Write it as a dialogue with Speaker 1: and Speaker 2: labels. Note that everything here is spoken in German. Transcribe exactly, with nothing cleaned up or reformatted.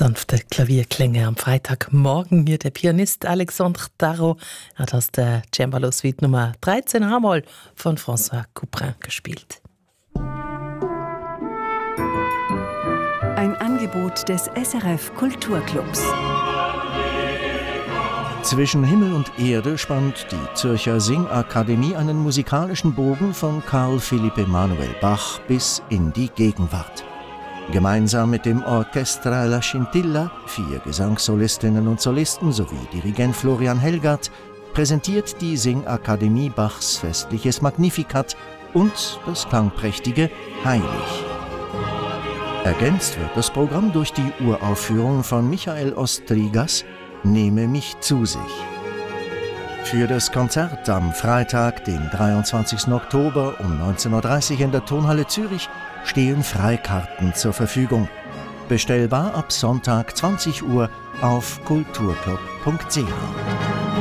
Speaker 1: Sanfte Klavierklänge am Freitagmorgen. Hier der Pianist Alexandre Darro hat aus der Cembalo Suite Nummer dreizehn H-Moll von François Couperin gespielt.
Speaker 2: Ein Angebot des S R F Kulturclubs.
Speaker 3: Zwischen Himmel und Erde spannt die Zürcher Singakademie einen musikalischen Bogen von Carl Philipp Emanuel Bach bis in die Gegenwart. Gemeinsam mit dem Orchestra La Scintilla, vier Gesangssolistinnen und Solisten sowie Dirigent Florian Helgert, präsentiert die Singakademie Bachs festliches Magnificat und das klangprächtige Heilig. Ergänzt wird das Programm durch die Uraufführung von Michael Ostrigas Nehme mich zu sich. Für das Konzert am Freitag, den dreiundzwanzigsten Oktober um neunzehn Uhr dreißig in der Tonhalle Zürich stehen Freikarten zur Verfügung. Bestellbar ab Sonntag zwanzig Uhr auf kulturclub punkt c h.